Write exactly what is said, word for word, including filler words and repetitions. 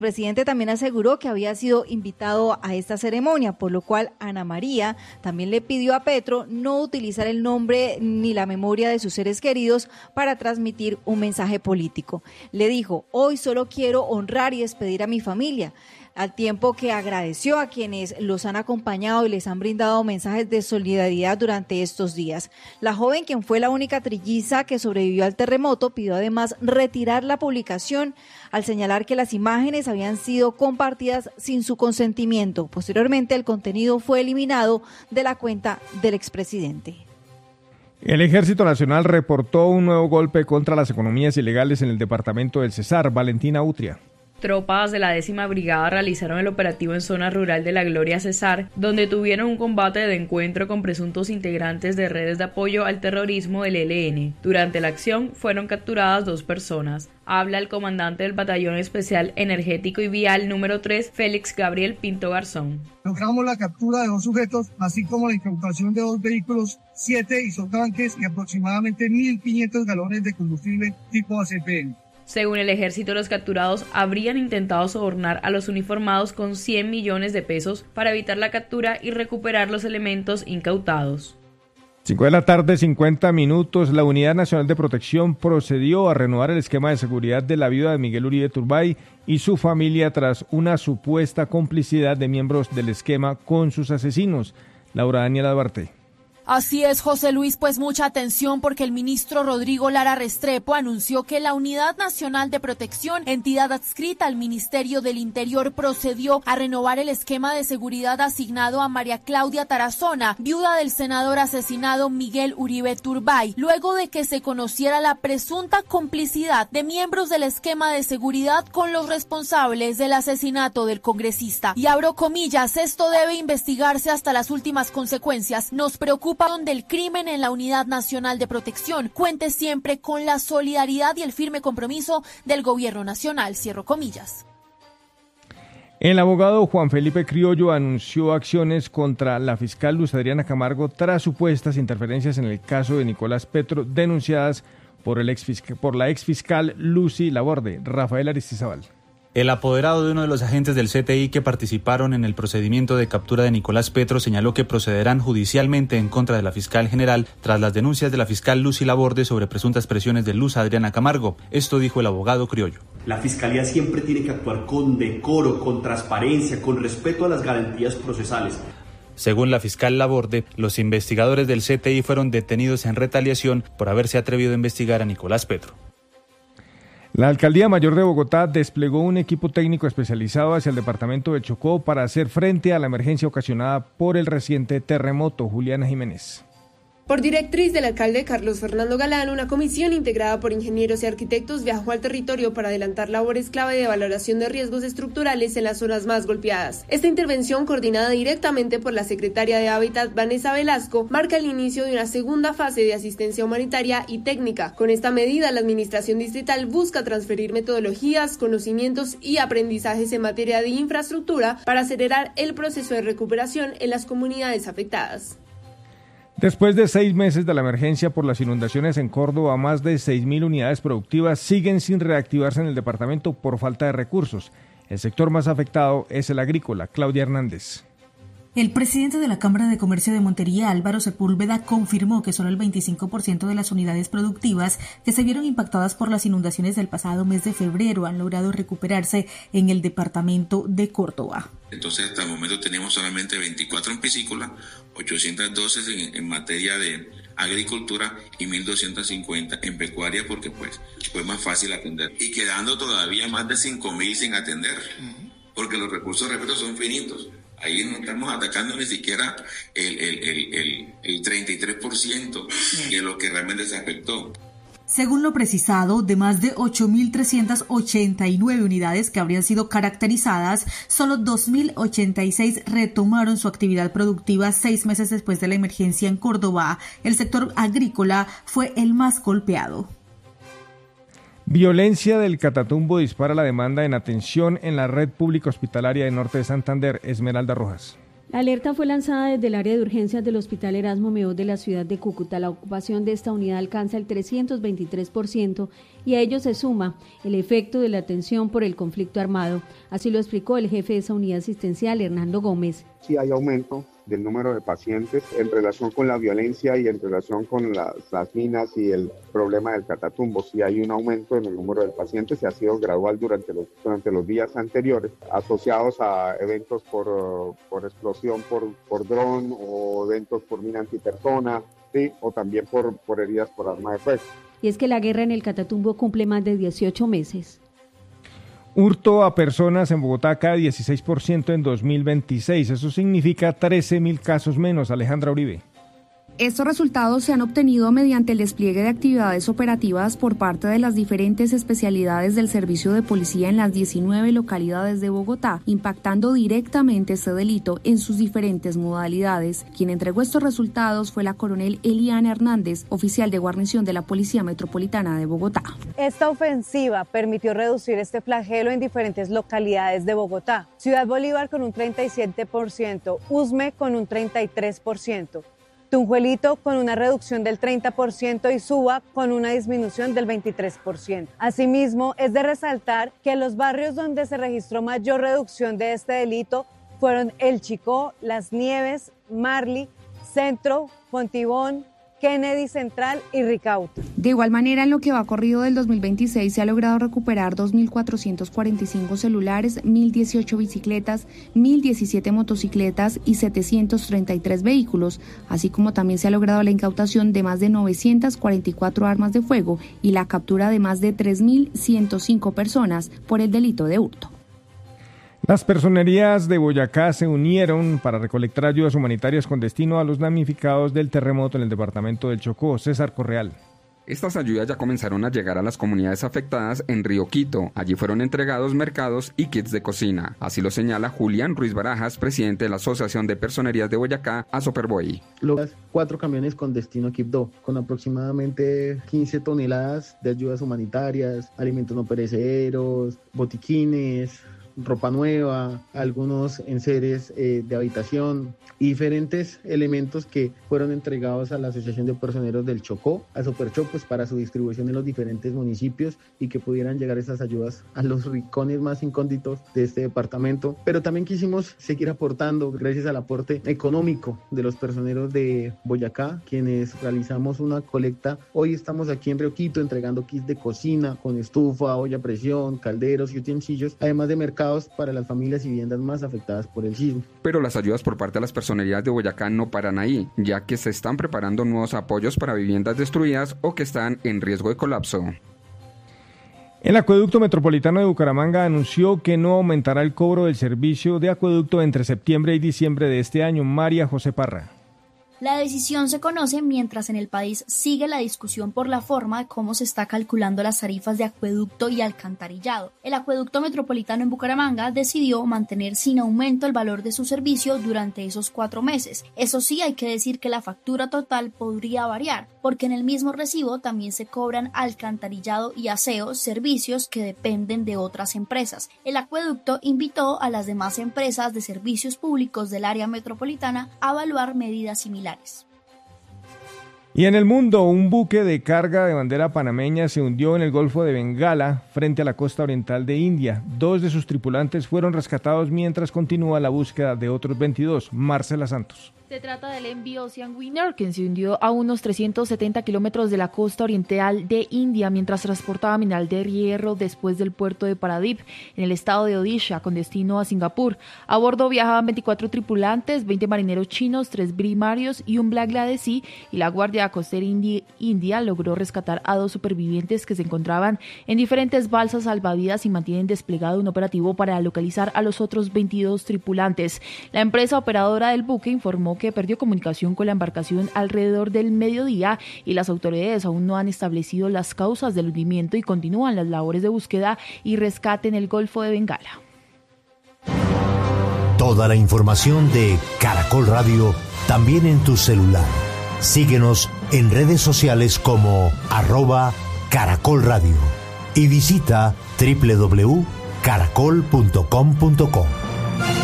El presidente también aseguró que había sido invitado a esta ceremonia, por lo cual Ana María también le pidió a Petro no utilizar el nombre ni la memoria de sus seres queridos para transmitir un mensaje político. Le dijo: hoy solo quiero honrar y despedir a mi familia, al tiempo que agradeció a quienes los han acompañado y les han brindado mensajes de solidaridad durante estos días. La joven, quien fue la única trilliza que sobrevivió al terremoto, pidió además retirar la publicación al señalar que las imágenes habían sido compartidas sin su consentimiento. Posteriormente, el contenido fue eliminado de la cuenta del expresidente. El Ejército Nacional reportó un nuevo golpe contra las economías ilegales en el departamento del Cesar. Valentina Utria. Tropas de la décima brigada realizaron el operativo en zona rural de la Gloria Cesar, donde tuvieron un combate de encuentro con presuntos integrantes de redes de apoyo al terrorismo del E L N. Durante la acción fueron capturadas dos personas. Habla el comandante del Batallón Especial Energético y Vial número tres, Félix Gabriel Pinto Garzón. Logramos la captura de dos sujetos, así como la incautación de dos vehículos, siete isotanques y aproximadamente mil quinientos galones de combustible tipo A C P M. Según el ejército, los capturados habrían intentado sobornar a los uniformados con cien millones de pesos para evitar la captura y recuperar los elementos incautados. cinco de la tarde, cincuenta minutos. La Unidad Nacional de Protección procedió a renovar el esquema de seguridad de la viuda de Miguel Uribe Turbay y su familia tras una supuesta complicidad de miembros del esquema con sus asesinos. Laura Daniela Duarte. Así es, José Luis, pues mucha atención porque el ministro Rodrigo Lara Restrepo anunció que la Unidad Nacional de Protección, entidad adscrita al Ministerio del Interior, procedió a renovar el esquema de seguridad asignado a María Claudia Tarazona, viuda del senador asesinado Miguel Uribe Turbay, luego de que se conociera la presunta complicidad de miembros del esquema de seguridad con los responsables del asesinato del congresista. Y abro comillas, esto debe investigarse hasta las últimas consecuencias. Nos preocupa donde el crimen en la Unidad Nacional de Protección cuente siempre con la solidaridad y el firme compromiso del gobierno nacional, cierro comillas. El abogado Juan Felipe Criollo anunció acciones contra la fiscal Luz Adriana Camargo tras supuestas interferencias en el caso de Nicolás Petro denunciadas por, el exfiscal, por la exfiscal Lucy Laborde. Rafael Aristizábal. El apoderado de uno de los agentes del C T I que participaron en el procedimiento de captura de Nicolás Petro señaló que procederán judicialmente en contra de la fiscal general tras las denuncias de la fiscal Lucy Laborde sobre presuntas presiones de Luz Adriana Camargo. Esto dijo el abogado Criollo. La fiscalía siempre tiene que actuar con decoro, con transparencia, con respeto a las garantías procesales. Según la fiscal Laborde, los investigadores del C T I fueron detenidos en retaliación por haberse atrevido a investigar a Nicolás Petro. La Alcaldía Mayor de Bogotá desplegó un equipo técnico especializado hacia el departamento de Chocó para hacer frente a la emergencia ocasionada por el reciente terremoto. Juliana Jiménez. Por directriz del alcalde Carlos Fernando Galán, una comisión integrada por ingenieros y arquitectos viajó al territorio para adelantar labores clave de valoración de riesgos estructurales en las zonas más golpeadas. Esta intervención, coordinada directamente por la secretaria de Hábitat, Vanessa Velasco, marca el inicio de una segunda fase de asistencia humanitaria y técnica. Con esta medida, la administración distrital busca transferir metodologías, conocimientos y aprendizajes en materia de infraestructura para acelerar el proceso de recuperación en las comunidades afectadas. Después de seis meses de la emergencia por las inundaciones en Córdoba, más de seis mil unidades productivas siguen sin reactivarse en el departamento por falta de recursos. El sector más afectado es el agrícola. Claudia Hernández. El presidente de la Cámara de Comercio de Montería, Álvaro Sepúlveda, confirmó que solo el veinticinco por ciento de las unidades productivas que se vieron impactadas por las inundaciones del pasado mes de febrero han logrado recuperarse en el departamento de Córdoba. Entonces, hasta el momento tenemos solamente veinticuatro en piscícola, ochocientos doce en, en materia de agricultura y mil doscientos cincuenta en pecuaria, porque pues fue más fácil atender. Y quedando todavía más de cinco mil sin atender, porque los recursos, repito, son finitos. Ahí no estamos atacando ni siquiera el, el, el, el, el treinta y tres por ciento de lo que realmente se afectó. Según lo precisado, de más de ocho mil trescientas ochenta y nueve unidades que habrían sido caracterizadas, solo dos mil ochenta y seis retomaron su actividad productiva seis meses después de la emergencia en Córdoba. El sector agrícola fue el más golpeado. Violencia del Catatumbo dispara la demanda en atención en la red pública hospitalaria de Norte de Santander. Esmeralda Rojas. La alerta fue lanzada desde el área de urgencias del Hospital Erasmo Meot de la ciudad de Cúcuta. La ocupación de esta unidad alcanza el trescientos veintitrés por ciento y a ello se suma el efecto de la tensión por el conflicto armado. Así lo explicó el jefe de esa unidad asistencial, Hernando Gómez. Sí hay aumento del número de pacientes en relación con la violencia y en relación con las, las minas y el problema del Catatumbo. Sí hay un aumento en el número de pacientes y ha sido gradual durante los, durante los días anteriores, asociados a eventos por, por explosión por, por dron o eventos por mina antipersona, sí, o también por, por heridas por arma de fuego. Y es que la guerra en el Catatumbo cumple más de dieciocho meses. Hurto a personas en Bogotá cae dieciséis por ciento en dos mil veintiséis. Eso significa trece mil casos menos. Alejandra Uribe. Estos resultados se han obtenido mediante el despliegue de actividades operativas por parte de las diferentes especialidades del servicio de policía en las diecinueve localidades de Bogotá, impactando directamente este delito en sus diferentes modalidades. Quien entregó estos resultados fue la coronel Eliana Hernández, oficial de guarnición de la Policía Metropolitana de Bogotá. Esta ofensiva permitió reducir este flagelo en diferentes localidades de Bogotá. Ciudad Bolívar con un treinta y siete por ciento, Usme con un treinta y tres por ciento. Tunjuelito con una reducción del treinta por ciento y Suba con una disminución del veintitrés por ciento. Asimismo, es de resaltar que los barrios donde se registró mayor reducción de este delito fueron El Chicó, Las Nieves, Marly, Centro, Fontibón, Kennedy Central y Ricaurte. De igual manera, en lo que va corrido del dos mil veintiséis se ha logrado recuperar dos mil cuatrocientos cuarenta y cinco celulares, mil dieciocho bicicletas, mil diecisiete motocicletas y setecientos treinta y tres vehículos, así como también se ha logrado la incautación de más de novecientas cuarenta y cuatro armas de fuego y la captura de más de tres mil ciento cinco personas por el delito de hurto. Las personerías de Boyacá se unieron para recolectar ayudas humanitarias con destino a los damnificados del terremoto en el departamento del Chocó. César Correal. Estas ayudas ya comenzaron a llegar a las comunidades afectadas en Río Quito. Allí fueron entregados mercados y kits de cocina. Así lo señala Julián Ruiz Barajas, presidente de la Asociación de Personerías de Boyacá, Asoperboy. Los cuatro camiones con destino a Quibdó, con aproximadamente quince toneladas de ayudas humanitarias, alimentos no perecederos, botiquines, ropa nueva, algunos enseres eh, de habitación y diferentes elementos que fueron entregados a la Asociación de Personeros del Chocó, a Soperchó, pues para su distribución en los diferentes municipios y que pudieran llegar esas ayudas a los rincones más incógnitos de este departamento. Pero también quisimos seguir aportando gracias al aporte económico de los personeros de Boyacá, quienes realizamos una colecta. Hoy estamos aquí en Río Quito entregando kits de cocina con estufa, olla a presión, calderos y utensilios, además de mercados para las familias y viviendas más afectadas por el sismo. Pero las ayudas por parte de las personerías de Boyacá no paran ahí, ya que se están preparando nuevos apoyos para viviendas destruidas o que están en riesgo de colapso. El Acueducto Metropolitano de Bucaramanga anunció que no aumentará el cobro del servicio de acueducto entre septiembre y diciembre de este año. María José Parra. La decisión se conoce mientras en el país sigue la discusión por la forma de cómo se está calculando las tarifas de acueducto y alcantarillado. El Acueducto Metropolitano en Bucaramanga decidió mantener sin aumento el valor de su servicio durante esos cuatro meses. Eso sí, hay que decir que la factura total podría variar, porque en el mismo recibo también se cobran alcantarillado y aseo, servicios que dependen de otras empresas. El acueducto invitó a las demás empresas de servicios públicos del área metropolitana a evaluar medidas similares. Y en el mundo, un buque de carga de bandera panameña se hundió en el Golfo de Bengala, frente a la costa oriental de India. Dos de sus tripulantes fueron rescatados mientras continúa la búsqueda de otros veintidós. Marcela Santos. Se trata del M V Ocean Winner, que se hundió a unos trescientos setenta kilómetros de la costa oriental de India mientras transportaba mineral de hierro después del puerto de Paradip, en el estado de Odisha, con destino a Singapur. A bordo viajaban veinticuatro tripulantes, veinte marineros chinos, tres primarios y un bangladesí, y la Guardia Costera Indi- India logró rescatar a dos supervivientes que se encontraban en diferentes balsas salvavidas y mantienen desplegado un operativo para localizar a los otros veintidós tripulantes. La empresa operadora del buque informó que perdió comunicación con la embarcación alrededor del mediodía y las autoridades aún no han establecido las causas del hundimiento y continúan las labores de búsqueda y rescate en el Golfo de Bengala. Toda la información de Caracol Radio también en tu celular. Síguenos en redes sociales como arroba Caracol Radio y visita doble u doble u doble u punto caracol punto com punto co.